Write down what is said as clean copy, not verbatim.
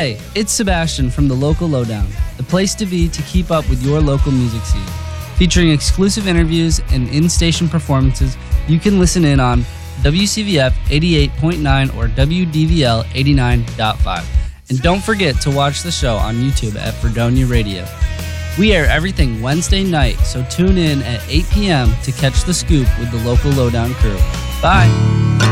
Hey, it's Sebastian from the Local Lowdown, the place to be to keep up with your local music scene. Featuring exclusive interviews and in-station performances, you can listen in on WCVF 88.9 or WDVL 89.5. And don't forget to watch the show on YouTube at Fredonia Radio. We air everything Wednesday night, so tune in at 8 p.m. to catch the scoop with the Local Lowdown crew. Bye!